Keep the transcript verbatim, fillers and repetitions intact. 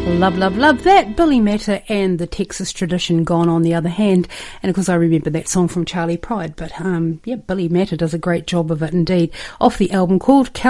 Love, love, love that. Billy Matter and the Texas Tradition Gone on the other hand. And of course I remember that song from Charlie Pride. But um, yeah, Billy Matter does a great job of it indeed. Off the album called